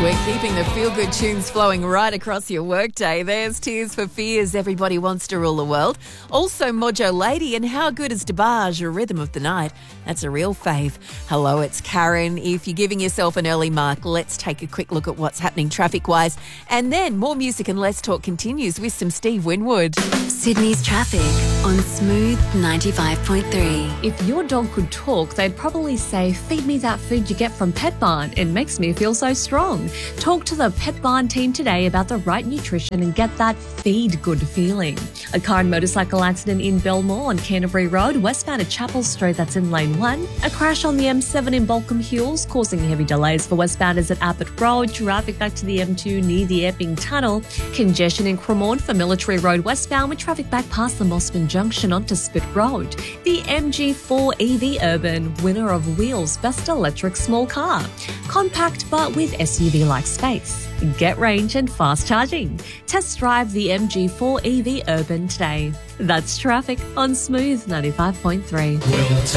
We're keeping the feel-good tunes flowing right across your workday. There's Tears for Fears, Everybody Wants to Rule the World. Also Mojo Lady and How Good is DeBarge, a Rhythm of the Night. That's a real fave. Hello, it's Karen. If you're giving yourself an early mark, let's take a quick look at what's happening traffic-wise. And then more music and less talk continues with some Steve Winwood. Sydney's traffic on Smooth 95.3. If your dog could talk, they'd probably say, "Feed me that food you get from Pet Barn. It makes me feel so strong." Talk to the Pet Barn team today about the right nutrition and get that feed good feeling. A car and motorcycle accident in Belmore on Canterbury Road, westbound at Chapel Street, that's in lane 1. A crash on the M7 in Balcombe Hills, causing heavy delays for westbounders at Abbott Road. Traffic back to the M2 near the Epping Tunnel. Congestion in Cremorne for Military Road westbound with traffic back past the Mossman Junction onto Spit Road. The MG4 EV Urban, winner of Wheels Best Electric Small Car. Compact but with SUV-like space. Get range and fast charging. Test drive the MG4 EV Urban today. That's traffic on Smooth 95.3.